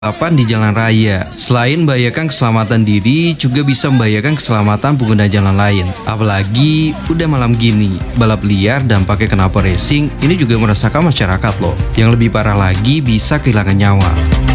balapan di jalan raya. Selain membahayakan keselamatan diri, juga bisa membahayakan keselamatan pengguna jalan lain. Apalagi udah malam gini, balap liar dan pakai knalpot racing ini juga merasakan masyarakat loh. Yang lebih parah lagi bisa kehilangan nyawa.